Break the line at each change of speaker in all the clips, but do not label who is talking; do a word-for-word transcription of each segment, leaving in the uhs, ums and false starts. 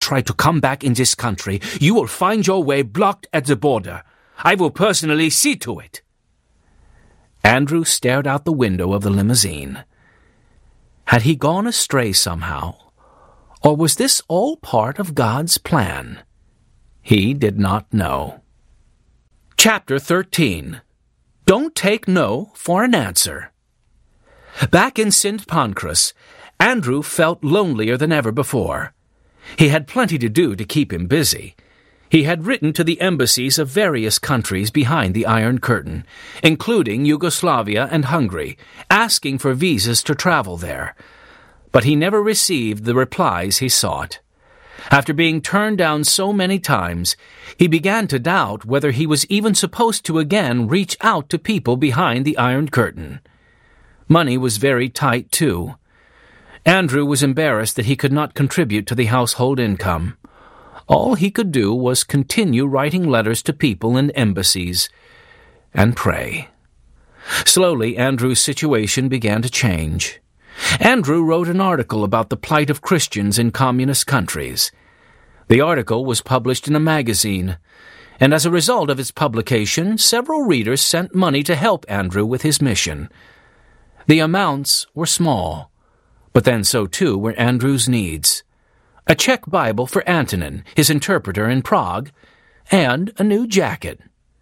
try to come back in this country, you will find your way blocked at the border. I will personally see to it." Andrew stared out the window of the limousine. Had he gone astray somehow, or was this all part of God's plan? He did not know. Chapter thirteen. Don't take no for an answer. Back in Saint Pancras, Andrew felt lonelier than ever before. He had plenty to do to keep him busy. He had written to the embassies of various countries behind the Iron Curtain, including Yugoslavia and Hungary, asking for visas to travel there. But he never received the replies he sought. After being turned down so many times, he began to doubt whether he was even supposed to again reach out to people behind the Iron Curtain. Money was very tight, too. Andrew was embarrassed that he could not contribute to the household income. All he could do was continue writing letters to people in embassies and pray. Slowly, Andrew's situation began to change. Andrew wrote an article about the plight of Christians in communist countries. The article was published in a magazine, and as a result of its publication, several readers sent money to help Andrew with his mission. The amounts were small, but then so too were Andrew's needs. A Czech Bible for Antonin, his interpreter in Prague, and a new jacket.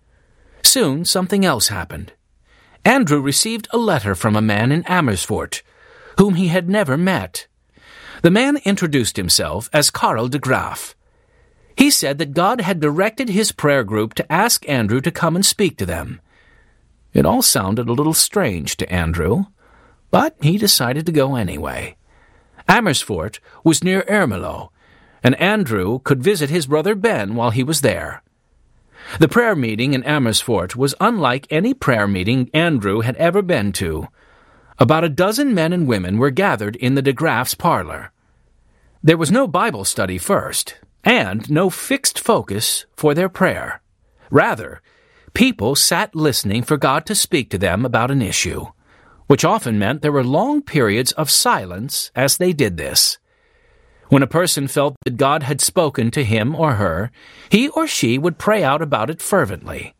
Soon something else happened. Andrew received a letter from a man in Amersfoort, whom he had never met. The man introduced himself as Karl de Graaf. He said that God had directed his prayer group to ask Andrew to come and speak to them. It all sounded a little strange to Andrew, but he decided to go anyway. Amersfoort was near Ermelo, and Andrew could visit his brother Ben while he was there. The prayer meeting in Amersfoort was unlike any prayer meeting Andrew had ever been to. About a dozen men and women were gathered in the de Graaf's parlor. There was no Bible study first, and no fixed focus for their prayer. Rather, people sat listening for God to speak to them about an issue, which often meant there were long periods of silence as they did this. When a person felt that God had spoken to him or her, he or she would pray out about it fervently.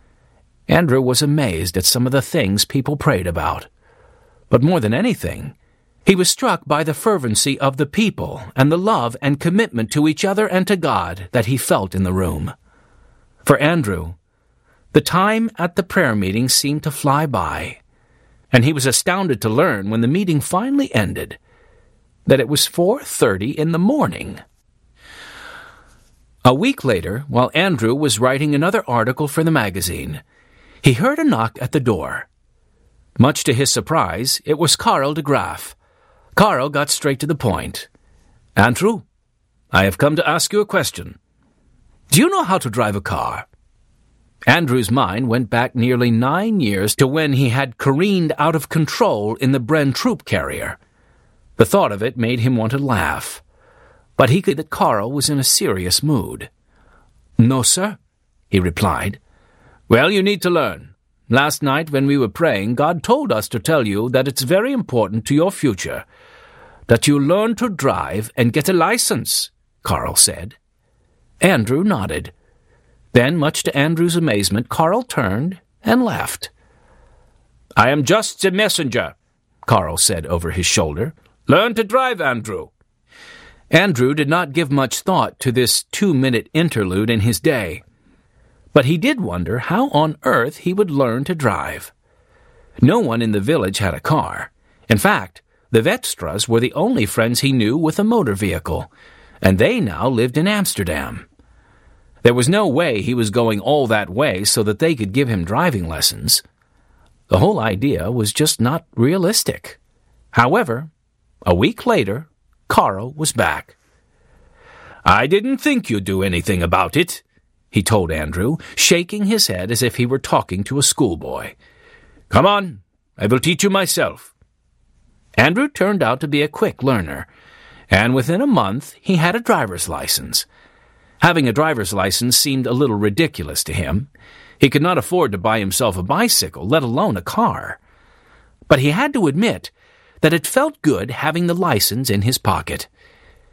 Andrew was amazed at some of the things people prayed about. But more than anything, he was struck by the fervency of the people and the love and commitment to each other and to God that he felt in the room. For Andrew, the time at the prayer meeting seemed to fly by, and he was astounded to learn when the meeting finally ended that it was four thirty in the morning. A week later, while Andrew was writing another article for the magazine, he heard a knock at the door. Much to his surprise, it was Karl de Graaf. Karl got straight to the point. "Andrew, I have come to ask you a question. Do you know how to drive a car?" Andrew's mind went back nearly nine years to when he had careened out of control in the Bren troop carrier. The thought of it made him want to laugh, but he could see that Karl was in a serious mood. "No, sir," he replied. "Well, you need to learn. Last night when we were praying, God told us to tell you that it's very important to your future, that you learn to drive and get a license," Karl said. Andrew nodded. Then, much to Andrew's amazement, Karl turned and left. "I am just the messenger," Karl said over his shoulder. "Learn to drive, Andrew." Andrew did not give much thought to this two-minute interlude in his day, but he did wonder how on earth he would learn to drive. No one in the village had a car. In fact, the Vetstras were the only friends he knew with a motor vehicle, and they now lived in Amsterdam. There was no way he was going all that way so that they could give him driving lessons. The whole idea was just not realistic. However, a week later, Karl was back. "I didn't think you'd do anything about it," he told Andrew, shaking his head as if he were talking to a schoolboy. "Come on, I will teach you myself." Andrew turned out to be a quick learner, and within a month he had a driver's license. Having a driver's license seemed a little ridiculous to him. He could not afford to buy himself a bicycle, let alone a car. But he had to admit that it felt good having the license in his pocket.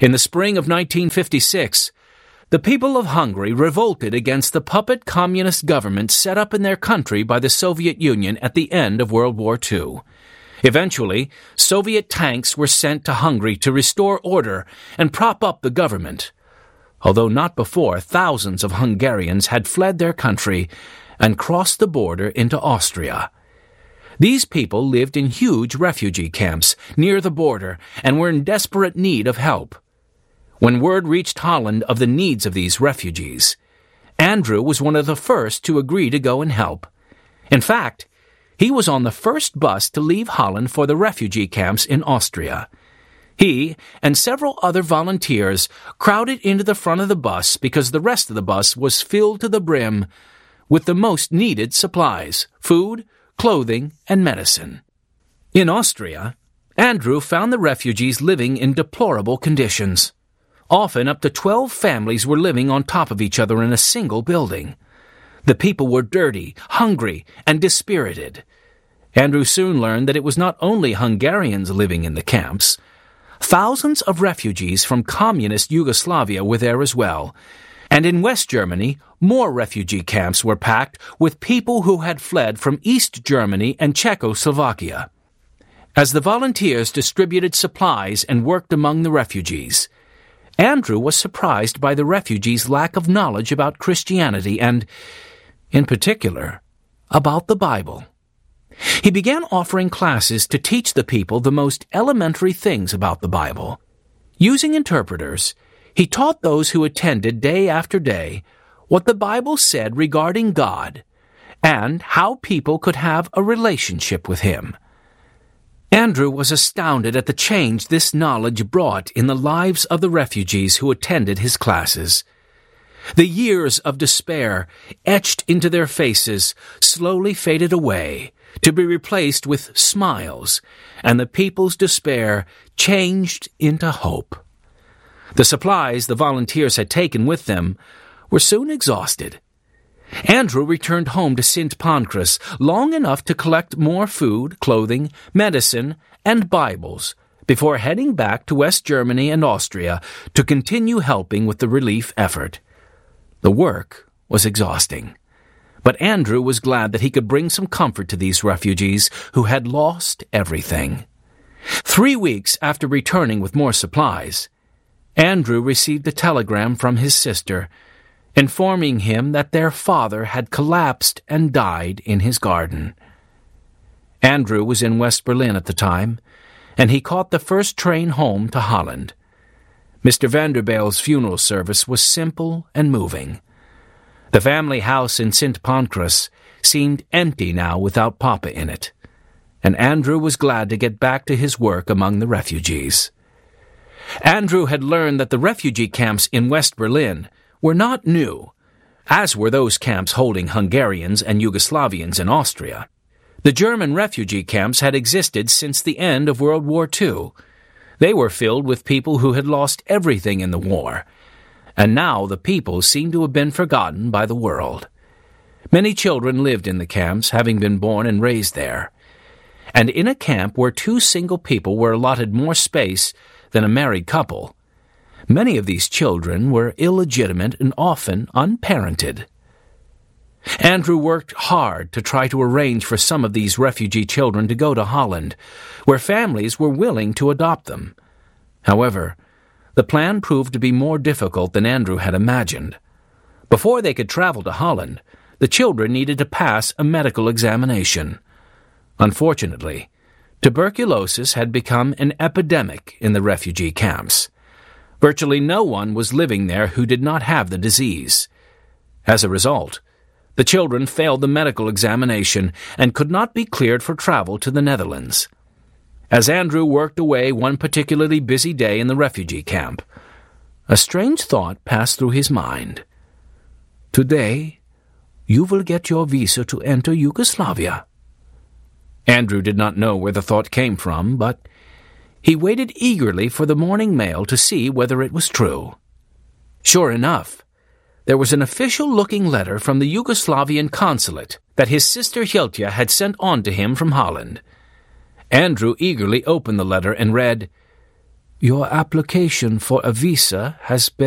In the spring of nineteen fifty-six, the people of Hungary revolted against the puppet communist government set up in their country by the Soviet Union at the end of World War Two. Eventually, Soviet tanks were sent to Hungary to restore order and prop up the government, although not before thousands of Hungarians had fled their country and crossed the border into Austria. These people lived in huge refugee camps near the border and were in desperate need of help. When word reached Holland of the needs of these refugees, Andrew was one of the first to agree to go and help. In fact, he was on the first bus to leave Holland for the refugee camps in Austria. He and several other volunteers crowded into the front of the bus because the rest of the bus was filled to the brim with the most needed supplies, food, clothing, and medicine. In Austria, Andrew found the refugees living in deplorable conditions. Often up to twelve families were living on top of each other in a single building. The people were dirty, hungry, and dispirited. Andrew soon learned that it was not only Hungarians living in the camps. Thousands of refugees from communist Yugoslavia were there as well, and in West Germany, more refugee camps were packed with people who had fled from East Germany and Czechoslovakia. As the volunteers distributed supplies and worked among the refugees, Andrew was surprised by the refugees' lack of knowledge about Christianity and, in particular, about the Bible. He began offering classes to teach the people the most elementary things about the Bible. Using interpreters, he taught those who attended day after day what the Bible said regarding God and how people could have a relationship with Him. Andrew was astounded at the change this knowledge brought in the lives of the refugees who attended his classes. The years of despair etched into their faces slowly faded away, to be replaced with smiles, and the people's despair changed into hope. The supplies the volunteers had taken with them were soon exhausted. Andrew returned home to Saint Pancras long enough to collect more food, clothing, medicine, and Bibles before heading back to West Germany and Austria to continue helping with the relief effort. The work was exhausting, but Andrew was glad that he could bring some comfort to these refugees who had lost everything. Three weeks after returning with more supplies, Andrew received a telegram from his sister informing him that their father had collapsed and died in his garden. Andrew was in West Berlin at the time, and he caught the first train home to Holland. Mister Vanderbiel's funeral service was simple and moving. The family house in Saint Pancras seemed empty now without Papa in it, and Andrew was glad to get back to his work among the refugees. Andrew had learned that the refugee camps in West Berlin were not new, as were those camps holding Hungarians and Yugoslavians in Austria. The German refugee camps had existed since the end of World War Two. They were filled with people who had lost everything in the war, and now the people seemed to have been forgotten by the world. Many children lived in the camps, having been born and raised there. And in a camp where two single people were allotted more space than a married couple, many of these children were illegitimate and often unparented. Andrew worked hard to try to arrange for some of these refugee children to go to Holland, where families were willing to adopt them. However, the plan proved to be more difficult than Andrew had imagined. Before they could travel to Holland, the children needed to pass a medical examination. Unfortunately, tuberculosis had become an epidemic in the refugee camps. Virtually no one was living there who did not have the disease. As a result, the children failed the medical examination and could not be cleared for travel to the Netherlands. As Andrew worked away one particularly busy day in the refugee camp, a strange thought passed through his mind. Today, you will get your visa to enter Yugoslavia. Andrew did not know where the thought came from, but he waited eagerly for the morning mail to see whether it was true. Sure enough, there was an official-looking letter from the Yugoslavian consulate that his sister Hiltja had sent on to him from Holland. Andrew eagerly opened the letter and read, Your application for a visa has been